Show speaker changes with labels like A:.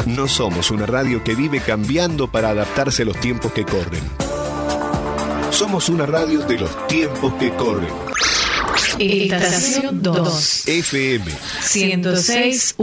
A: No somos una radio que vive cambiando para adaptarse a los tiempos que corren. Somos una radio de los tiempos que corren.
B: Estación 2.
A: FM
B: 106.